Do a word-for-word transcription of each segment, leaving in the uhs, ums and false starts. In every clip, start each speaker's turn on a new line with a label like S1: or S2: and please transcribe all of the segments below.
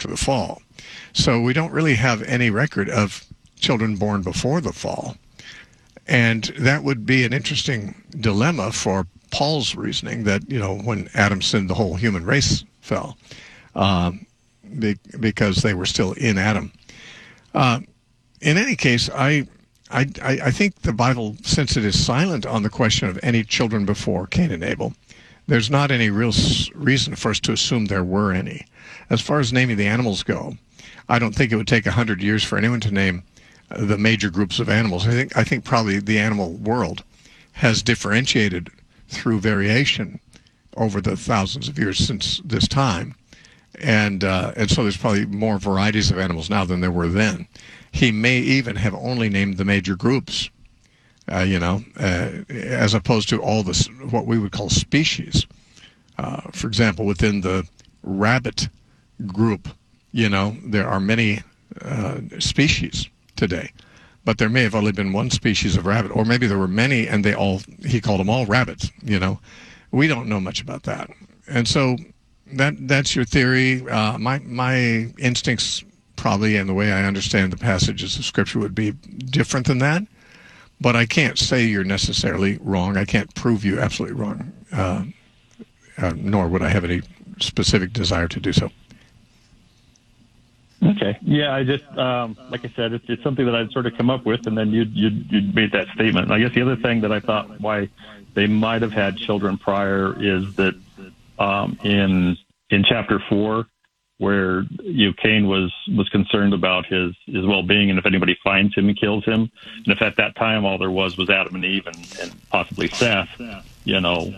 S1: after the fall. So we don't really have any record of children born before the fall. And that would be an interesting dilemma for Paul's reasoning that, you know, when Adam sinned, the whole human race fell, um, be, because they were still in Adam. Uh, in any case, I, I, I think the Bible, since it is silent on the question of any children before Cain and Abel, there's not any real reason for us to assume there were any. As far as naming the animals go, I don't think it would take a hundred years for anyone to name the major groups of animals. I think I think probably the animal world has differentiated through variation over the thousands of years since this time, and uh, and so there's probably more varieties of animals now than there were then. He may even have only named the major groups, uh, you know, uh, as opposed to all this what we would call species. Uh, for example, within the rabbit group, you know, there are many uh, species today, but there may have only been one species of rabbit, or maybe there were many and they all, he called them all rabbits, you know. We don't know much about that. And so that that's your theory. Uh, my, my instincts probably, and the way I understand the passages of Scripture, would be different than that, but I can't say you're necessarily wrong. I can't prove you absolutely wrong, uh, uh, nor would I have any specific desire to do so.
S2: Okay. Yeah, I just, um, like I said, it's, it's something that I'd sort of come up with, and then you you you made that statement. And I guess the other thing that I thought why they might have had children prior is that um, in in chapter four, where you know, Cain was was concerned about his his well being, and if anybody finds him and kills him, and if at that time all there was was Adam and Eve and, and possibly Seth, you know,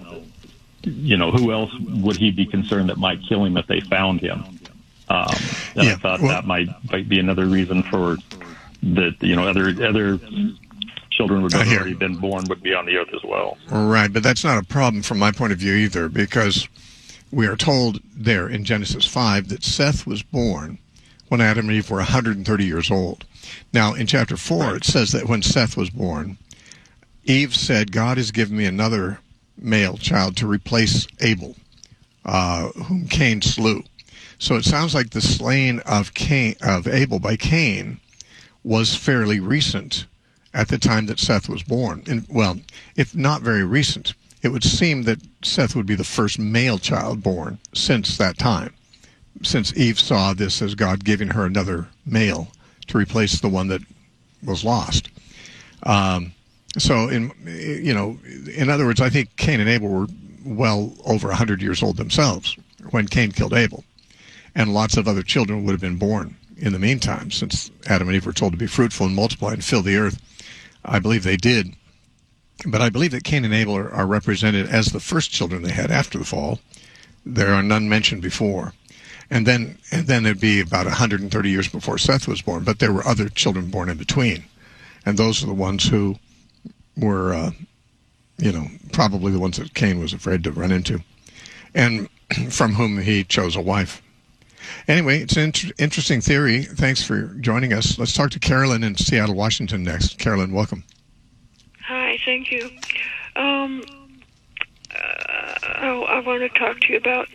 S2: you know, who else would he be concerned that might kill him if they found him? Um, and yeah, I thought well, that might, might be another reason for that, you know, other other children would have already been born would be on the earth as well.
S1: Right, but that's not a problem from my point of view either, because we are told there in Genesis five that Seth was born when Adam and Eve were one hundred thirty years old. Now, in chapter four, right, it says that when Seth was born, Eve said, God has given me another male child to replace Abel, uh, whom Cain slew. So it sounds like the slaying of Cain, of Abel by Cain was fairly recent at the time that Seth was born. And, well, if not very recent, it would seem that Seth would be the first male child born since that time, since Eve saw this as God giving her another male to replace the one that was lost. Um, so, in you know, in other words, I think Cain and Abel were well over one hundred years old themselves when Cain killed Abel. And lots of other children would have been born in the meantime, since Adam and Eve were told to be fruitful and multiply and fill the earth. I believe they did. But I believe that Cain and Abel are, are represented as the first children they had after the fall. There are none mentioned before. And then and then it'd be about one hundred thirty years before Seth was born, but there were other children born in between. And those are the ones who were, uh, you know, probably the ones that Cain was afraid to run into, and from whom he chose a wife. Anyway, it's an inter- interesting theory. Thanks for joining us. Let's talk to Carolyn in Seattle, Washington next. Carolyn, welcome.
S3: Hi, thank you. Um, uh, I, I want to talk to you about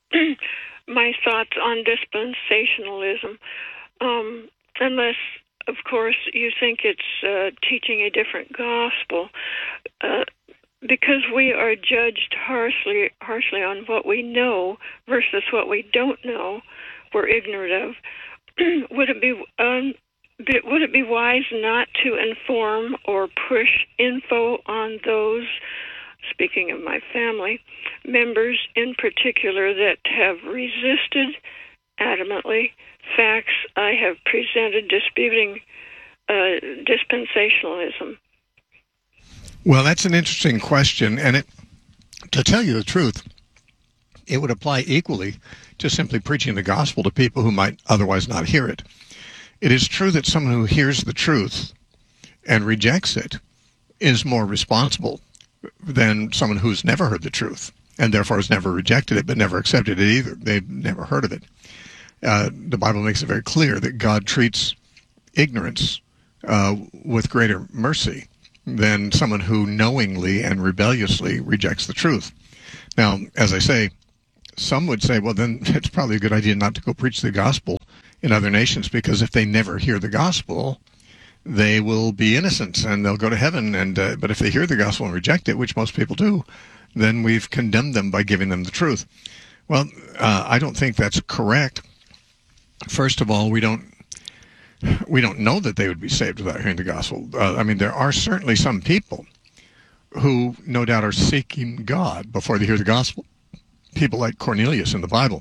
S3: my thoughts on dispensationalism. Um, unless, of course, you think it's uh, teaching a different gospel. Uh, because we are judged harshly, harshly on what we know versus what we don't know, we're ignorant of. Would it be um, would it be wise not to inform or push info on those, speaking of my family, members in particular that have resisted adamantly facts I have presented disputing uh, dispensationalism?
S1: Well, that's an interesting question, and it, to tell you the truth, it would apply equally to simply preaching the gospel to people who might otherwise not hear it. It is true that someone who hears the truth and rejects it is more responsible than someone who's never heard the truth and therefore has never rejected it but never accepted it either. They've never heard of it. Uh, the Bible makes it very clear that God treats ignorance uh, with greater mercy than someone who knowingly and rebelliously rejects the truth. Now, as I say, some would say, well, then it's probably a good idea not to go preach the gospel in other nations, because if they never hear the gospel, they will be innocent and they'll go to heaven. And uh, but if they hear the gospel and reject it, which most people do, then we've condemned them by giving them the truth. Well, uh, I don't think that's correct. First of all, we don't we don't know that they would be saved without hearing the gospel. Uh, I mean, there are certainly some people who no doubt are seeking God before they hear the gospel. People like Cornelius in the Bible,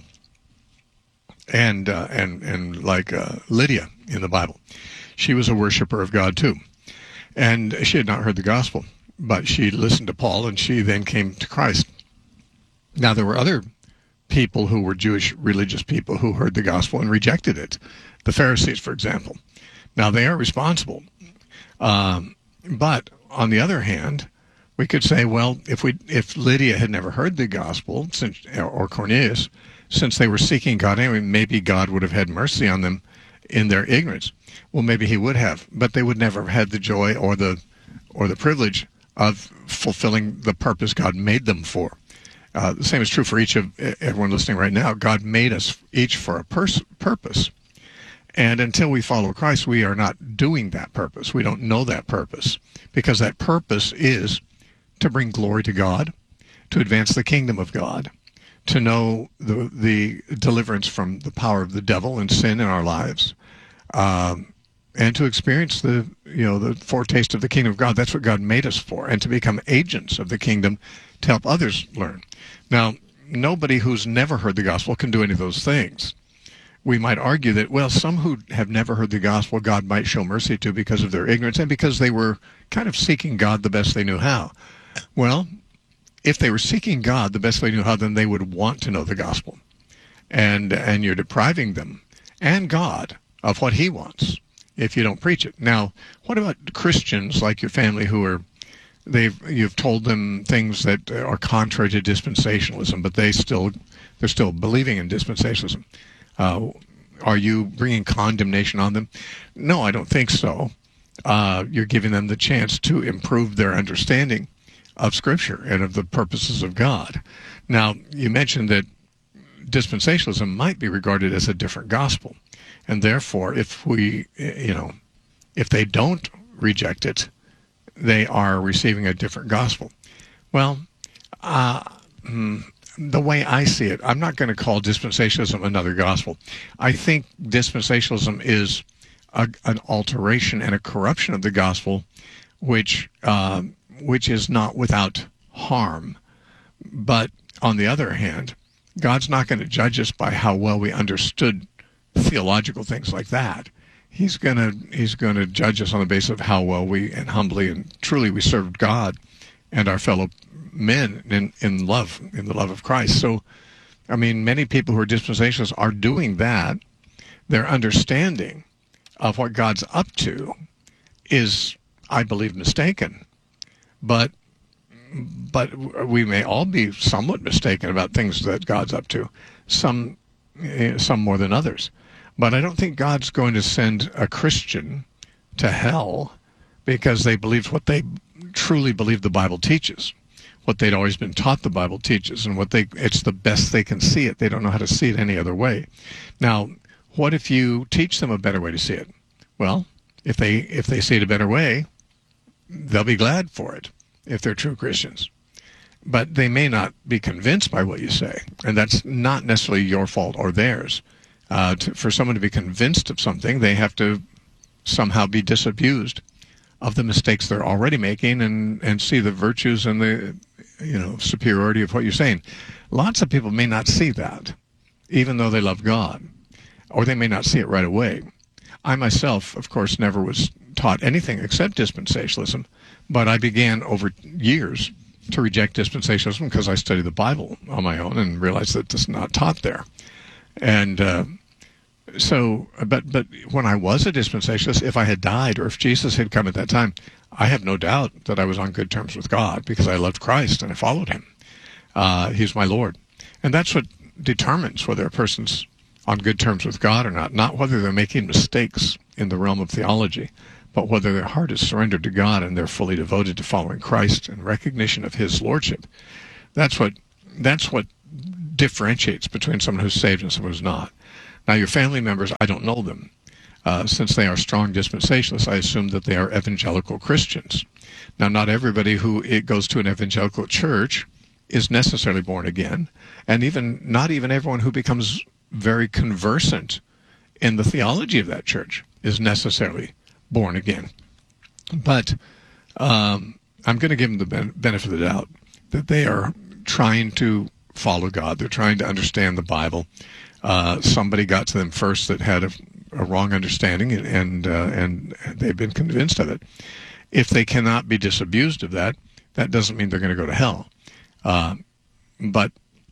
S1: and uh, and and like uh, Lydia in the Bible. She was a worshiper of God too, and she had not heard the gospel, but she listened to Paul, and she then came to Christ. Now, there were other people who were Jewish religious people who heard the gospel and rejected it. The Pharisees, for example. Now, they are responsible. Um, but on the other hand, we could say, well, if we if Lydia had never heard the gospel, since, or Cornelius, since they were seeking God anyway, maybe God would have had mercy on them in their ignorance. Well, maybe he would have, but they would never have had the joy or the or the privilege of fulfilling the purpose God made them for. Uh, the same is true for each of everyone listening right now. God made us each for a pers- purpose. And until we follow Christ, we are not doing that purpose. We don't know that purpose, because that purpose is to bring glory to God, to advance the kingdom of God, to know the the deliverance from the power of the devil and sin in our lives, um, and to experience the you know the foretaste of the kingdom of God. That's what God made us for, and to become agents of the kingdom to help others learn. Now, nobody who's never heard the gospel can do any of those things. We might argue that, well, some who have never heard the gospel, God might show mercy to because of their ignorance and because they were kind of seeking God the best they knew how. Well, if they were seeking God the best they knew how, then they would want to know the gospel. And and you're depriving them and God of what he wants if you don't preach it. Now, what about Christians like your family who are, they've you've told them things that are contrary to dispensationalism, but they still they're still believing in dispensationalism? Uh, are you bringing condemnation on them? No, I don't think so. Uh, you're giving them the chance to improve their understanding of Scripture and of the purposes of God. Now, you mentioned that dispensationalism might be regarded as a different gospel, and therefore, if we, you know, if they don't reject it, they are receiving a different gospel. Well, uh, the way I see it, I'm not going to call dispensationalism another gospel. I think dispensationalism is a, an alteration and a corruption of the gospel, which uh, which is not without harm. But on the other hand, God's not going to judge us by how well we understood theological things like that. He's going to he's going to judge us on the basis of how well we and humbly and truly we served God and our fellow men in, in love, in the love of Christ. So, I mean, many people who are dispensationalists are doing that. Their understanding of what God's up to is, I believe, mistaken. But but we may all be somewhat mistaken about things that God's up to, some some more than others. But I don't think God's going to send a Christian to hell because they believed what they truly believe the Bible teaches, what they'd always been taught the Bible teaches, and what they it's the best they can see it. They don't know how to see it any other way. Now, what if you teach them a better way to see it? Well, if they if they see it a better way, they'll be glad for it if they're true Christians. But they may not be convinced by what you say, and that's not necessarily your fault or theirs. Uh, to, for someone to be convinced of something, they have to somehow be disabused of the mistakes they're already making and, and see the virtues and the you know superiority of what you're saying. Lots of people may not see that, even though they love God, or they may not see it right away. I myself, of course, never was taught anything except dispensationalism, but I began over years to reject dispensationalism because I studied the Bible on my own and realized that it's not taught there. And uh, so, but but when I was a dispensationalist, if I had died or if Jesus had come at that time, I have no doubt that I was on good terms with God because I loved Christ and I followed him. Uh, he's my Lord. And that's what determines whether a person's on good terms with God or not, not whether they're making mistakes in the realm of theology, but whether their heart is surrendered to God and they're fully devoted to following Christ and recognition of his lordship. That's what that's what differentiates between someone who's saved and someone who's not. Now, your family members, I don't know them. Uh, since they are strong dispensationalists, I assume that they are evangelical Christians. Now, not everybody who it goes to an evangelical church is necessarily born again, and even not even everyone who becomes very conversant in the theology of that church is necessarily born again. But um, I'm going to give them the ben- benefit of the doubt that they are trying to follow God. They're trying to understand the Bible. Uh, somebody got to them first that had a, a wrong understanding, and and, uh, and they've been convinced of it. If they cannot be disabused of that, that doesn't mean they're going to go to hell. Uh, but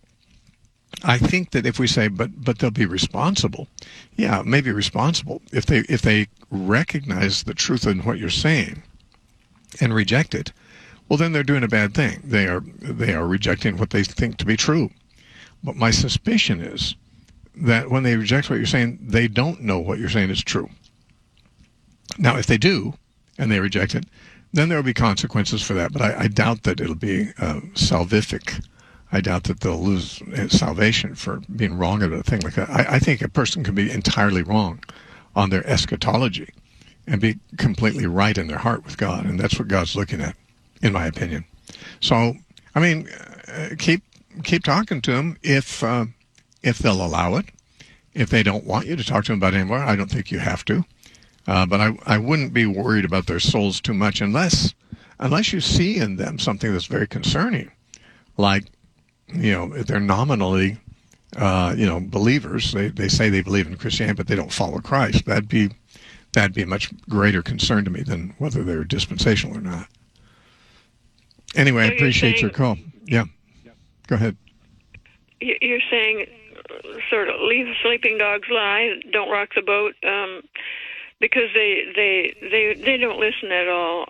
S1: I think that if we say, but but they'll be responsible, yeah, maybe responsible if they if they recognize the truth in what you're saying and reject it. Well, then they're doing a bad thing. They are they are rejecting what they think to be true. But my suspicion is that when they reject what you're saying, they don't know what you're saying is true. Now, if they do, and they reject it, then there will be consequences for that. But I, I doubt that it'll be uh, salvific. I doubt that they'll lose salvation for being wrong about a thing like that. I, I think a person can be entirely wrong on their eschatology and be completely right in their heart with God, and that's what God's looking at, in my opinion. So, I mean, uh, keep keep talking to them if uh, if they'll allow it. If they don't want you to talk to them about it anymore, I don't think you have to. Uh, but I I wouldn't be worried about their souls too much unless unless you see in them something that's very concerning, like, you know, if they're nominally, uh, you know, believers. They they say they believe in Christianity, but they don't follow Christ. That'd be that'd be a much greater concern to me than whether they're dispensational or not. Anyway,
S3: so
S1: I appreciate
S3: saying,
S1: your call. Yeah, go ahead.
S3: You're saying, sort of, leave the sleeping dogs lie, don't rock the boat, um, because they they they they don't listen at all.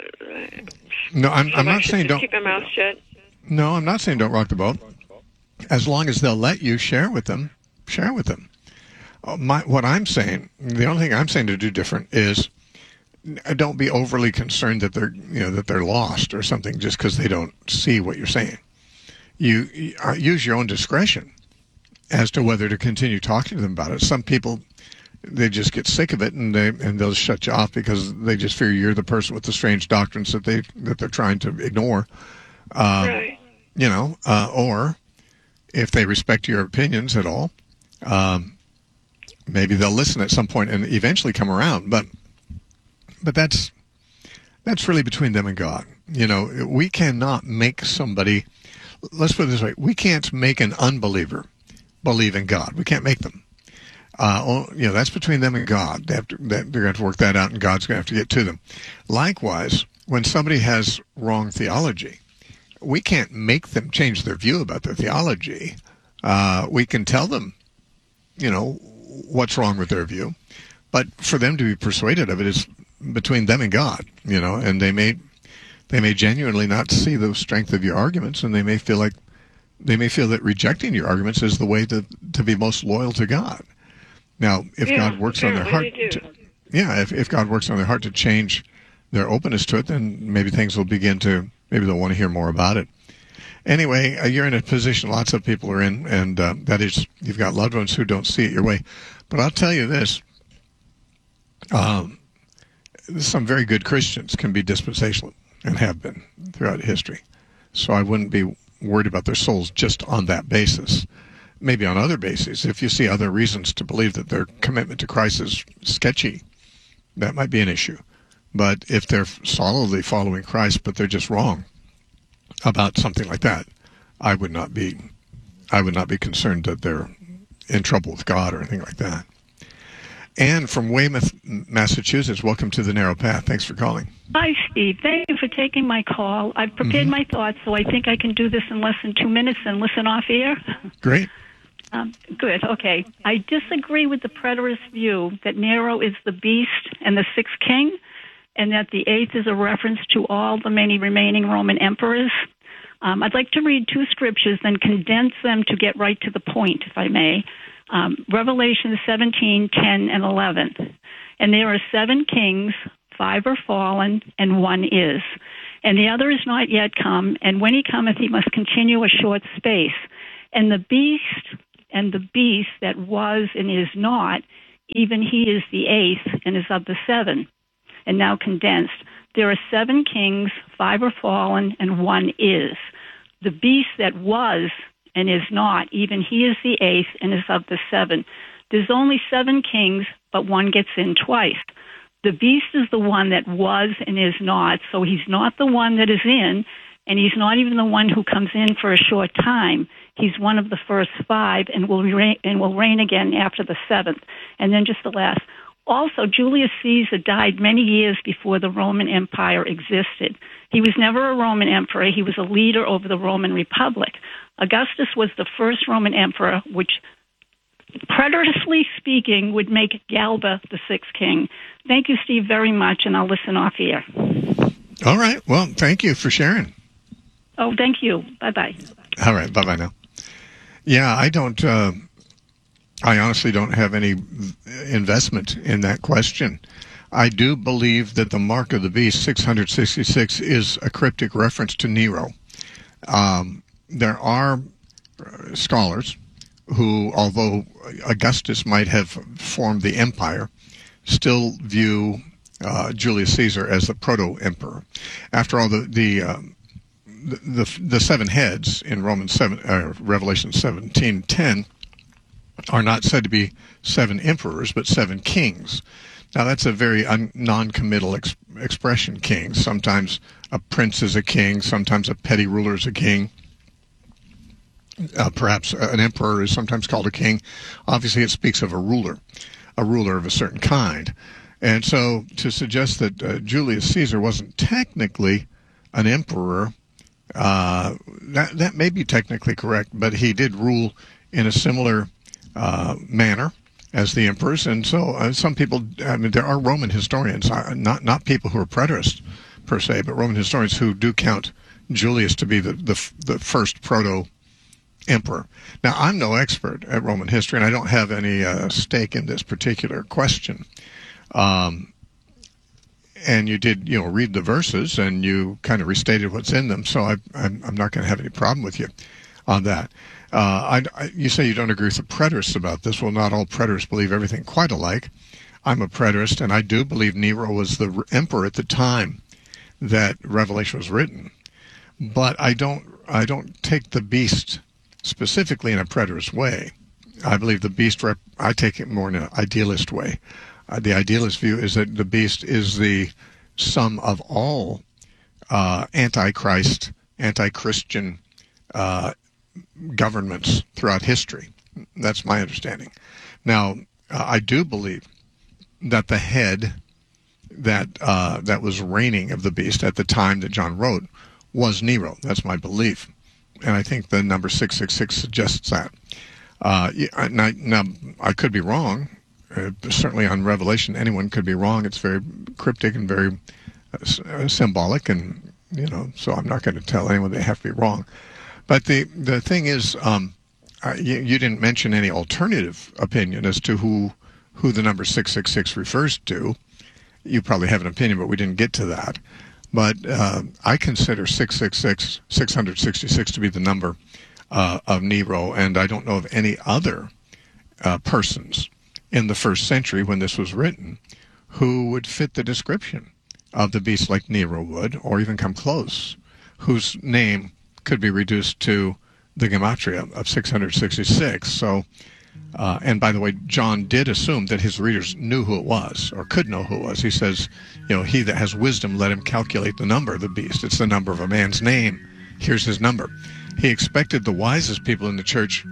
S1: No, I'm
S3: so
S1: I'm
S3: I
S1: not saying don't
S3: keep my mouth shut.
S1: No, I'm not saying don't rock the boat. As long as they'll let you share with them, share with them. Uh, my, what I'm saying, the only thing I'm saying to do different is don't be overly concerned that they're, you know, that they're lost or something just because they don't see what you're saying. You, you uh, use your own discretion as to whether to continue talking to them about it. Some people, they just get sick of it and they and they'll shut you off because they just fear you're the person with the strange doctrines that they that they're trying to ignore. Um,
S3: right.
S1: You know, uh, or if they respect your opinions at all, um, maybe they'll listen at some point and eventually come around. But but that's that's really between them and God. You know, we cannot make somebody. Let's put it this way: we can't make an unbeliever believe in God. We can't make them. Uh, you know, that's between them and God. They have to, they're going to have to work that out, and God's going to have to get to them. Likewise, when somebody has wrong theology, we can't make them change their view about their theology. Uh, we can tell them, you know, what's wrong with their view, but for them to be persuaded of it is between them and God, you know, and they may they may genuinely not see the strength of your arguments, and they may feel like they may feel that rejecting your arguments is the way to to be most loyal to God. Now, if
S3: yeah,
S1: God works on their heart, to, yeah, if if God works on their heart to change their openness to it, then maybe things will begin to. Maybe they'll want to hear more about it. Anyway, uh, you're in a position lots of people are in, and uh, that is you've got loved ones who don't see it your way. But I'll tell you this. Um, some very good Christians can be dispensational and have been throughout history. So I wouldn't be worried about their souls just on that basis. Maybe on other bases. If you see other reasons to believe that their commitment to Christ is sketchy, that might be an issue. But if they're solidly following Christ, but they're just wrong about something like that, I would not be, I would not be concerned that they're in trouble with God or anything like that. Anne from Weymouth, Massachusetts, welcome to the Narrow Path. Thanks for calling.
S4: Hi, Steve. Thank you for taking my call. I've prepared mm-hmm. my thoughts, so I think I can do this in less than two minutes and listen off air.
S1: Great.
S4: Um, good. Okay. I disagree with the preterist view that Nero is the beast and the sixth king, and that the eighth is a reference to all the many remaining Roman emperors. Um, I'd like to read two scriptures, then condense them to get right to the point, if I may. Um, Revelation seventeen, ten, and eleven. And there are seven kings, five are fallen, and one is. And the other is not yet come, and when he cometh, he must continue a short space. And the beast and the beast that was and is not, even he is the eighth and is of the seven. And now condensed. There are seven kings, five are fallen, and one is. The beast that was and is not, even he is the eighth and is of the seven. There's only seven kings, but one gets in twice. The beast is the one that was and is not, so he's not the one that is in, and he's not even the one who comes in for a short time. He's one of the first five and will reign, and will reign again after the seventh. And then just the last. Also, Julius Caesar died many years before the Roman Empire existed. He was never a Roman emperor. He was a leader over the Roman Republic. Augustus was the first Roman emperor, which, preteristly speaking, would make Galba the sixth king. Thank you, Steve, very much, and I'll listen off here.
S1: All right. Well, thank you for sharing.
S4: Oh, thank you. Bye-bye.
S1: All right. Bye-bye now. Yeah, I don't... Uh, I honestly don't have any investment in that question. I do believe that the mark of the beast, six hundred sixty-six, is a cryptic reference to Nero. Um, there are scholars who, although Augustus might have formed the empire, still view uh, Julius Caesar as the proto-emperor. After all, the the, uh, the the the seven heads in Romans seven, uh, Revelation seventeen ten. Are not said to be seven emperors, but seven kings. Now, that's a very un- non-committal ex- expression, king. Sometimes a prince is a king, sometimes a petty ruler is a king. Uh, perhaps an emperor is sometimes called a king. Obviously, it speaks of a ruler, a ruler of a certain kind. And so to suggest that uh, Julius Caesar wasn't technically an emperor, uh, that, that may be technically correct, but he did rule in a similar Uh, manner as the emperors, and so uh, some people. I mean, there are Roman historians, uh, not not people who are preterists per se, but Roman historians who do count Julius to be the the, the first proto emperor. Now, I'm no expert at Roman history, and I don't have any uh, stake in this particular question. Um, and you did, you know, read the verses, and you kind of restated what's in them. So I, I'm I'm not going to have any problem with you on that. Uh, I, I, you say you don't agree with the preterists about this. Well, not all preterists believe everything quite alike. I'm a preterist, and I do believe Nero was the emperor at the time that Revelation was written. But I don't I don't take the beast specifically in a preterist way. I believe the beast, rep, I take it more in an idealist way. Uh, the idealist view is that the beast is the sum of all uh, anti-Christ, anti-Christian uh governments throughout history. That's my understanding. Now, uh, I do believe that the head that uh, that was reigning of the beast at the time that John wrote was Nero. That's my belief. And I think the number six six six suggests that. Uh, now, now, I could be wrong. Uh, certainly on Revelation, anyone could be wrong. It's very cryptic and very uh, symbolic, and, you know, so I'm not going to tell anyone they have to be wrong. But the, the thing is, um, uh, you, you didn't mention any alternative opinion as to who who the number six six six refers to. You probably have an opinion, but we didn't get to that. But uh, I consider six six six, six hundred sixty-six to be the number uh, of Nero, and I don't know of any other uh, persons in the first century when this was written who would fit the description of the beast like Nero would, or even come close, whose name could be reduced to the gematria of six hundred sixty-six. So, uh, and by the way, John did assume that his readers knew who it was, or could know who it was. He says, you know, he that has wisdom, let him calculate the number of the beast. It's the number of a man's name. Here's his number. He expected the wisest people in the church,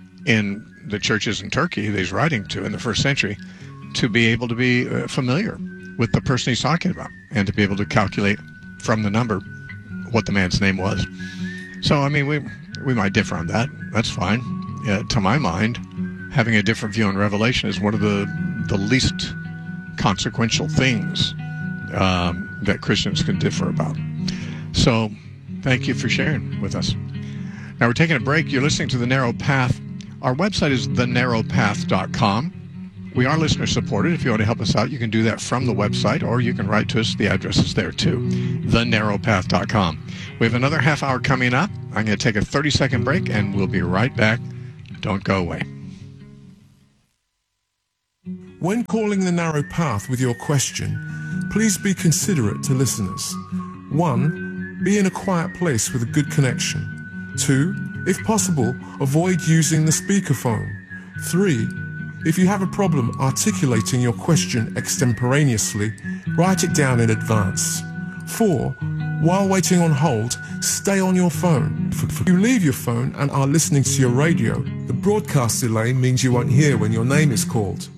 S1: in the churches in Turkey that he's writing to in the first century, to be able to be uh, familiar with the person he's talking about, and to be able to calculate from the number what the man's name was. So, I mean, we we might differ on that. That's fine. Uh, to my mind, having a different view on Revelation is one of the, the least consequential things um, that Christians can differ about. So, thank you for sharing with us. Now, we're taking a break. You're listening to The Narrow Path. Our website is the narrow path dot com. We are listener-supported. If you want to help us out, you can do that from the website, or you can write to us. The address is there, too, the narrow path dot com. We have another half hour coming up. I'm going to take a thirty-second break, and we'll be right back. Don't go away.
S5: When calling the narrow path with your question, please be considerate to listeners. one. Be in a quiet place with a good connection. two. If possible, avoid using the speakerphone. three. If you have a problem articulating your question extemporaneously, write it down in advance. four. While waiting on hold, stay on your phone. If you leave your phone and are listening to your radio, the broadcast delay means you won't hear when your name is called.